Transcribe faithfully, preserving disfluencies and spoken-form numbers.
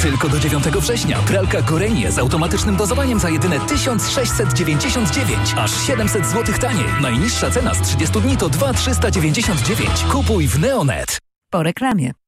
Tylko do dziewiątego września pralka Gorenie z automatycznym dozowaniem za jedyne tysiąc sześćset dziewięćdziesiąt dziewięć. Aż siedemset złotych taniej. Najniższa cena z trzydziestu dni to dwa tysiące trzysta dziewięćdziesiąt dziewięć. Kupuj w Neonet. Po reklamie.